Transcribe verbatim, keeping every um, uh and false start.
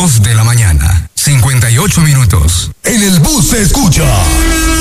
dos de la mañana, cincuenta y ocho minutos. En el bus se escucha